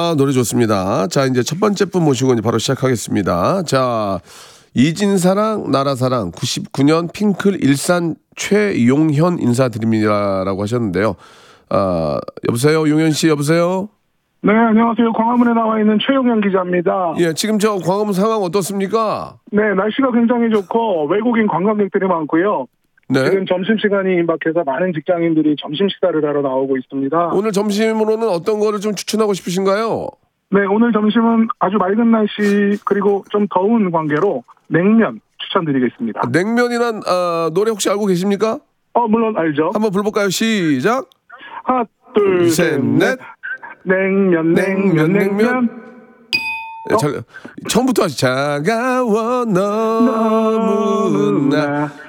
아, 노래 좋습니다. 자, 이제 첫 번째 분 모시고 이제 바로 시작하겠습니다. 자, 이진사랑 나라사랑 99년 핑클 일산 최용현 인사드립니다라고 하셨는데요. 아, 여보세요, 용현 씨, 여보세요? 네, 안녕하세요. 광화문에 나와 있는 최용현 기자입니다. 예, 지금 저 광화문 상황 어떻습니까? 네, 날씨가 굉장히 좋고 외국인 관광객들이 많고요. 네. 지금 점심시간이 임박해서 많은 직장인들이 점심 식사를 하러 나오고 있습니다. 오늘 점심으로는 어떤 거를 좀 추천하고 싶으신가요? 네, 오늘 점심은 아주 맑은 날씨 그리고 좀 더운 관계로 냉면 추천드리겠습니다. 냉면이란 노래 혹시 알고 계십니까? 물론 알죠. 한번 불러볼까요? 시작. 하나, 둘, 셋, 넷. 냉면. 처음부터 하시. 차가워 너무나